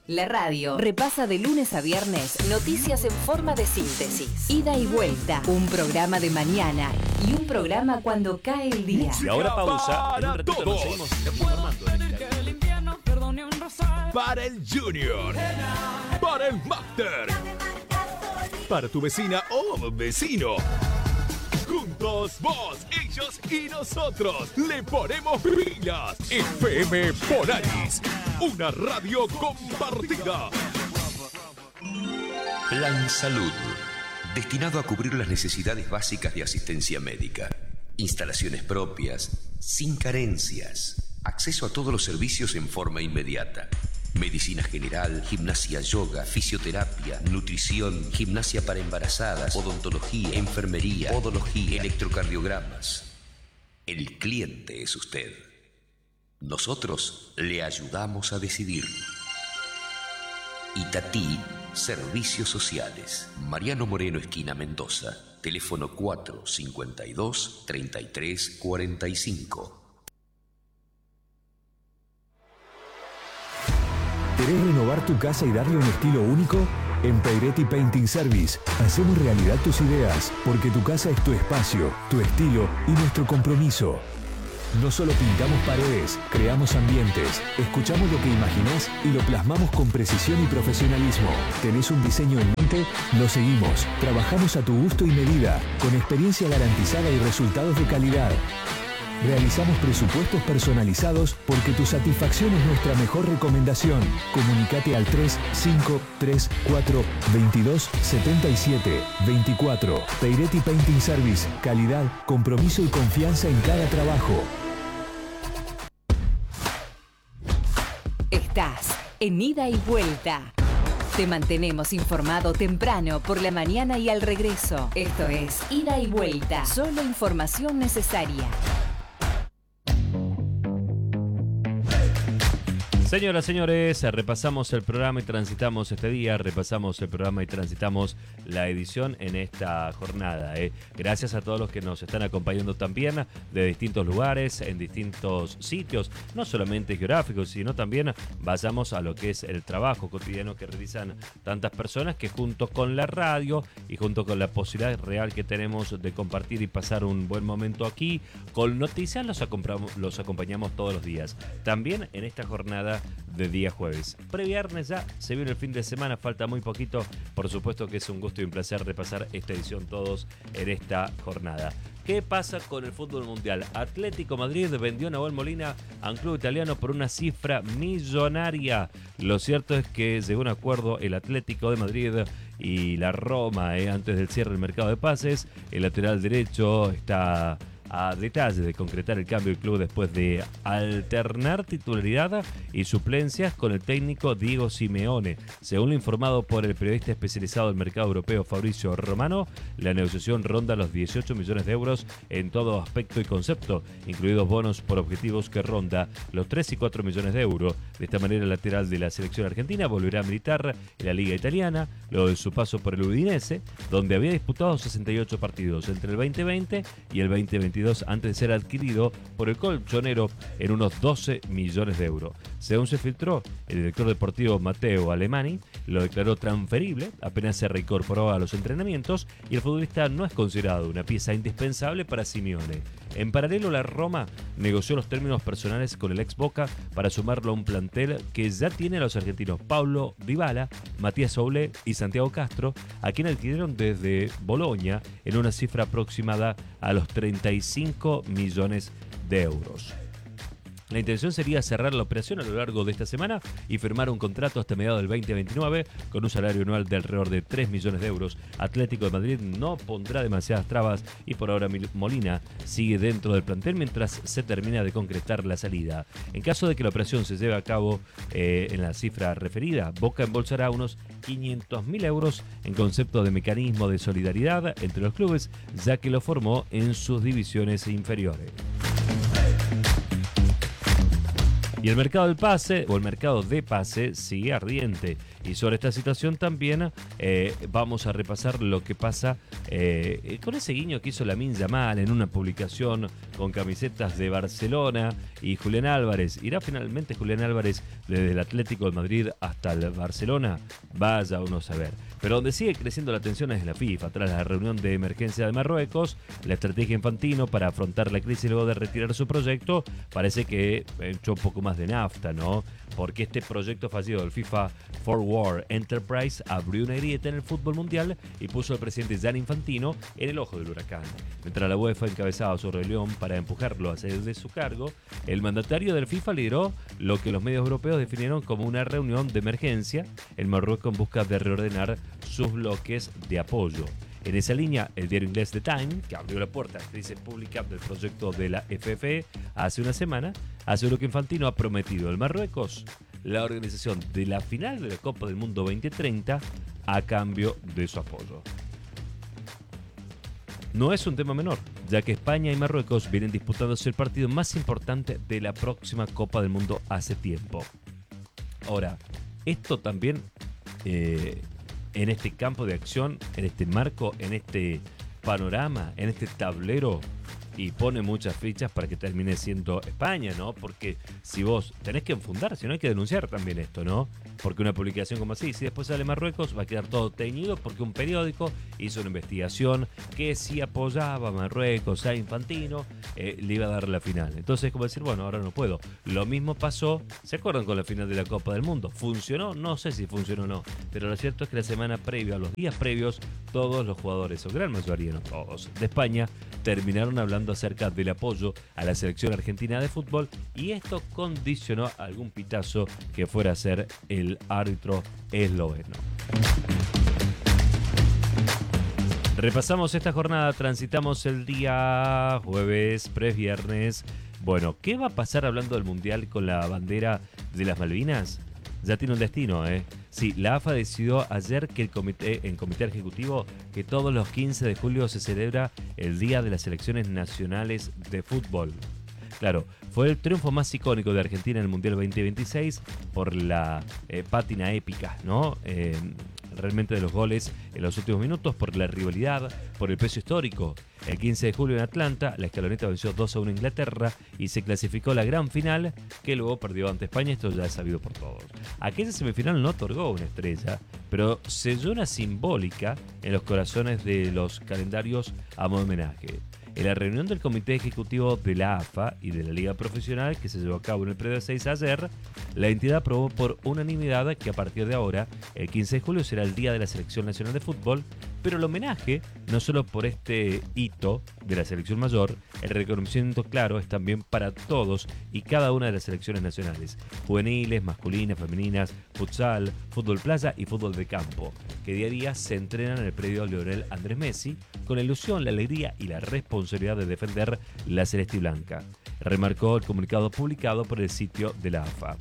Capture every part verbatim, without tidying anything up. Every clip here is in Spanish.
La radio repasa de lunes a viernes noticias en forma de síntesis. Ida y vuelta, un programa de mañana y un programa cuando cae el día. Y ahora pausa, en un ratito nos seguimos informando. Para el Junior, para el Master, para tu vecina o vecino. Juntos, vos, ellos y nosotros le ponemos pilas. F M Polaris, una radio compartida. Plan Salud, destinado a cubrir las necesidades básicas de asistencia médica. Instalaciones propias, sin carencias. Acceso a todos los servicios en forma inmediata. Medicina general, gimnasia yoga, fisioterapia, nutrición, gimnasia para embarazadas, odontología, enfermería, podología, electrocardiogramas. El cliente es usted. Nosotros le ayudamos a decidir. Itatí, Servicios Sociales. Mariano Moreno, esquina Mendoza. Teléfono cuatro cincuenta y dos, treinta y tres, cuarenta y cinco. ¿Querés renovar tu casa y darle un estilo único? En Peiretti Painting Service hacemos realidad tus ideas, porque tu casa es tu espacio, tu estilo y nuestro compromiso. No solo pintamos paredes, creamos ambientes, escuchamos lo que imaginás y lo plasmamos con precisión y profesionalismo. ¿Tenés un diseño en mente? Lo seguimos. Trabajamos a tu gusto y medida, con experiencia garantizada y resultados de calidad. Realizamos presupuestos personalizados porque tu satisfacción es nuestra mejor recomendación. Comunicate al tres cinco tres cuatro, veintidós, setenta y siete, veinticuatro. Peiretti Painting Service. Calidad, compromiso y confianza en cada trabajo. Estás en Ida y Vuelta. Te mantenemos informado temprano, por la mañana y al regreso. Esto es Ida y Vuelta. Solo información necesaria. Señoras, señores, repasamos el programa y transitamos este día, repasamos el programa y transitamos la edición en esta jornada. ¿eh? Gracias a todos los que nos están acompañando también de distintos lugares, en distintos sitios, no solamente geográficos, sino también vayamos a lo que es el trabajo cotidiano que realizan tantas personas que junto con la radio y junto con la posibilidad real que tenemos de compartir y pasar un buen momento aquí, con noticias los, los acompañamos todos los días. También en esta jornada de día jueves. Previernes ya, se viene el fin de semana, falta muy poquito. Por supuesto que es un gusto y un placer repasar esta edición todos en esta jornada. ¿Qué pasa con el fútbol mundial? Atlético Madrid vendió a Nahuel Molina a un club italiano por una cifra millonaria. Lo cierto es que, según acuerdo, el Atlético de Madrid y la Roma, eh, antes del cierre del mercado de pases, el lateral derecho está a detalle de concretar el cambio del club después de alternar titularidad y suplencias con el técnico Diego Simeone. Según lo informado por el periodista especializado del mercado europeo Fabrizio Romano, la negociación ronda los dieciocho millones de euros en todo aspecto y concepto, incluidos bonos por objetivos que ronda los tres y cuatro millones de euros. De esta manera, el lateral de la selección argentina volverá a militar en la Liga Italiana, luego de su paso por el Udinese, donde había disputado sesenta y ocho partidos entre el veinte veinte y el veinte veintidós, antes de ser adquirido por el colchonero en unos doce millones de euros. Según se filtró, el director deportivo Matteo Alemani lo declaró transferible, apenas se reincorporó a los entrenamientos, y el futbolista no es considerado una pieza indispensable para Simeone. En paralelo, la Roma negoció los términos personales con el ex Boca para sumarlo a un plantel que ya tiene a los argentinos Paulo Dybala, Matías Soule y Santiago Castro, a quien adquirieron desde Boloña en una cifra aproximada a los treinta y cinco millones de euros. La intención sería cerrar la operación a lo largo de esta semana y firmar un contrato hasta mediados del veinte veintinueve con un salario anual de alrededor de tres millones de euros. Atlético de Madrid no pondrá demasiadas trabas y por ahora Molina sigue dentro del plantel mientras se termina de concretar la salida. En caso de que la operación se lleve a cabo eh, en la cifra referida, Boca embolsará unos quinientos mil euros en concepto de mecanismo de solidaridad entre los clubes, ya que lo formó en sus divisiones inferiores. Y el mercado del pase, o el mercado de pase, sigue ardiente. Y sobre esta situación también eh, vamos a repasar lo que pasa eh, con ese guiño que hizo Lamine Yamal en una publicación con camisetas de Barcelona y Julián Álvarez. ¿Irá finalmente Julián Álvarez desde el Atlético de Madrid hasta el Barcelona? Vaya uno a saber. Pero donde sigue creciendo la tensión es la FIFA. Tras la reunión de emergencia de Marruecos, la estrategia Infantino para afrontar la crisis luego de retirar su proyecto parece que echó un poco más de nafta, ¿no? Porque este proyecto fallido del FIFA Forward Enterprise abrió una grieta en el fútbol mundial y puso al presidente Gianni Infantino en el ojo del huracán. Mientras la UEFA encabezaba su rebelión para empujarlo a salir de su cargo, el mandatario del FIFA lideró lo que los medios europeos definieron como una reunión de emergencia en Marruecos en busca de reordenar sus bloques de apoyo. En esa línea, el diario inglés The Times, que abrió la puerta a la crisis pública del proyecto de la F F E hace una semana, aseguró que Infantino ha prometido al Marruecos la organización de la final de la Copa del Mundo veinte treinta a cambio de su apoyo. No es un tema menor, ya que España y Marruecos vienen disputándose el partido más importante de la próxima Copa del Mundo hace tiempo. Ahora, esto también... Eh, en este campo de acción, en este marco, en este panorama, en este tablero, y pone muchas fichas para que termine siendo España, ¿no? Porque si vos tenés que enfundar, si no hay que denunciar también esto, ¿no? Porque una publicación como así, si después sale Marruecos, va a quedar todo teñido porque un periódico hizo una investigación que si apoyaba a Marruecos, a Infantino, eh, le iba a dar la final. Entonces es como decir, bueno, ahora no puedo. Lo mismo pasó, ¿se acuerdan con la final de la Copa del Mundo? ¿Funcionó? No sé si funcionó o no, pero lo cierto es que la semana previa, los días previos, todos los jugadores, o gran mayoría, no todos, de España, terminaron hablando acerca del apoyo a la selección argentina de fútbol, y esto condicionó algún pitazo que fuera a ser el árbitro esloveno. Repasamos esta jornada, transitamos el día jueves, previernes. Bueno, ¿qué va a pasar hablando del Mundial con la bandera de las Malvinas? Ya tiene un destino, ¿eh? Sí, la A F A decidió ayer que el comité, en comité ejecutivo, que todos los quince de julio se celebra el Día de las Selecciones Nacionales de Fútbol. Claro, fue el triunfo más icónico de Argentina en el Mundial veinte veintiséis por la eh, pátina épica, ¿no? Eh, realmente de los goles en los últimos minutos, por la rivalidad, por el peso histórico. El quince de julio en Atlanta, la escaloneta venció dos a uno a Inglaterra y se clasificó a la gran final, que luego perdió ante España. Esto ya es sabido por todos. Aquella semifinal no otorgó una estrella, pero selló una simbólica en los corazones de los calendarios a modo de homenaje. En la reunión del Comité Ejecutivo de la A F A y de la Liga Profesional, que se llevó a cabo en el predio seis ayer, la entidad aprobó por unanimidad que a partir de ahora, el quince de julio, será el Día de la Selección Nacional de Fútbol, pero el homenaje, no solo por este hito de la selección mayor, el reconocimiento claro es también para todos y cada una de las selecciones nacionales, juveniles, masculinas, femeninas, futsal, fútbol playa y fútbol de campo, que día a día se entrenan en el predio Lionel Andrés Messi, con la ilusión, la alegría y la responsabilidad de defender la celeste y blanca, remarcó el comunicado publicado por el sitio de la A F A.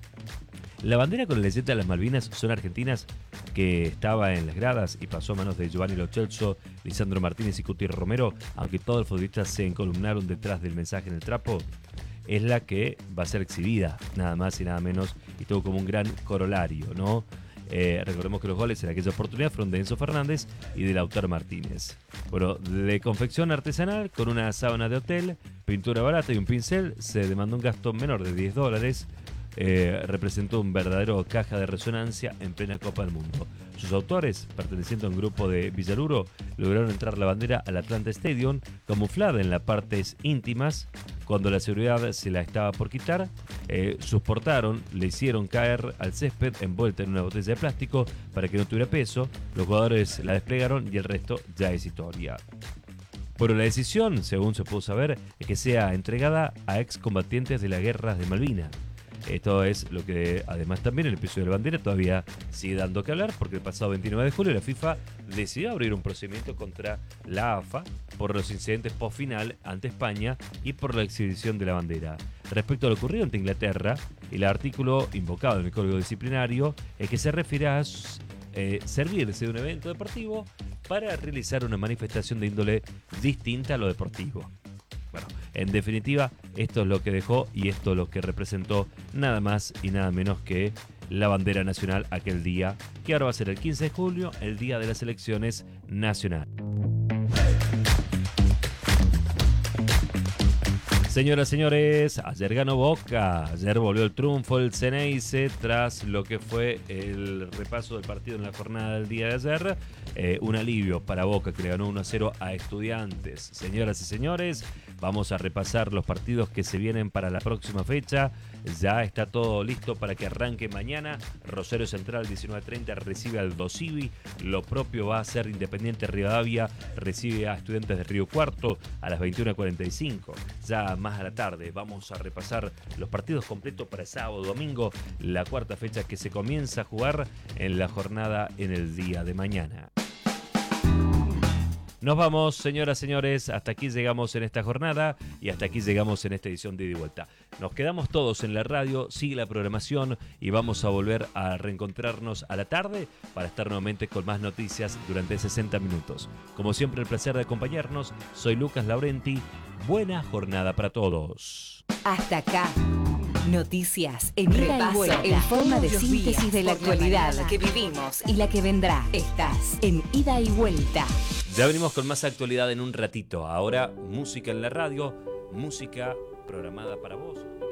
La bandera con la leyenda de las Malvinas son argentinas, que estaba en las gradas y pasó a manos de Giovanni Lo Celso, Lisandro Martínez y Cuti Romero, aunque todos los futbolistas se encolumnaron detrás del mensaje en el trapo, es la que va a ser exhibida, nada más y nada menos, y tuvo como un gran corolario, ¿no? Eh, recordemos que los goles en aquella oportunidad fueron de Enzo Fernández y de Lautaro Martínez. Bueno, de confección artesanal, con una sábana de hotel, pintura barata y un pincel, se demandó un gasto menor de diez dólares. Eh, representó un verdadero caja de resonancia en plena Copa del Mundo. Sus autores, perteneciendo a un grupo de Villaruro, lograron entrar la bandera al Atlanta Stadium camuflada en las partes íntimas. Cuando la seguridad se la estaba por quitar, eh, sus portaron, le hicieron caer al césped envuelta en una botella de plástico para que no tuviera peso. Los jugadores la desplegaron y el resto ya es historia. Pero la decisión, según se pudo saber, es que sea entregada a excombatientes de las guerras de Malvinas. Esto es lo que, además, también el episodio de la bandera todavía sigue dando que hablar, porque el pasado veintinueve de julio la FIFA decidió abrir un procedimiento contra la A F A por los incidentes post-final ante España y por la exhibición de la bandera. Respecto a lo ocurrido ante Inglaterra, el artículo invocado en el Código Disciplinario es que se refiere a eh, servirse de un evento deportivo para realizar una manifestación de índole distinta a lo deportivo. Bueno, En definitiva, esto es lo que dejó y esto es lo que representó nada más y nada menos que la bandera nacional aquel día, que ahora va a ser el quince de julio, el día de las elecciones nacionales. Señoras y señores, ayer ganó Boca, ayer volvió el triunfo el Ceneice tras lo que fue el repaso del partido en la jornada del día de ayer. Eh, un alivio para Boca, que le ganó uno a cero a Estudiantes. Señoras y señores, vamos a repasar los partidos que se vienen para la próxima fecha. Ya está todo listo para que arranque mañana. Rosario Central diecinueve treinta recibe al Dosivi. Lo propio va a ser Independiente Rivadavia, recibe a Estudiantes de Río Cuarto a las veintiuna cuarenta y cinco. Ya más a la tarde vamos a repasar los partidos completos para sábado, domingo, la cuarta fecha que se comienza a jugar en la jornada en el día de mañana. Nos vamos, señoras y señores, hasta aquí llegamos en esta jornada y hasta aquí llegamos en esta edición de Ida y Vuelta. Nos quedamos todos en la radio, sigue la programación y vamos a volver a reencontrarnos a la tarde para estar nuevamente con más noticias durante sesenta minutos. Como siempre, el placer de acompañarnos. Soy Lucas Laurenti. Buena jornada para todos. Hasta acá. Noticias en Ida y Vuelta, en forma de síntesis de la actualidad que vivimos y la que vendrá. Estás en Ida y Vuelta. Ya venimos con más actualidad en un ratito. Ahora, música en la radio, música programada para vos.